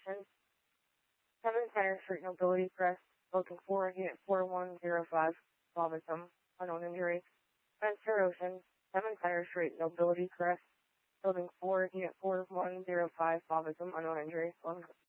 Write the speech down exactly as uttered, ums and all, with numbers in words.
Ocean, seven Fire Street, Nobility Crest, Building four, Unit four one zero five, five victims, unknown injury. Spencer Ocean, seven Fire Street, Nobility Crest, Building four, Unit four one zero five, five victims, unknown injury.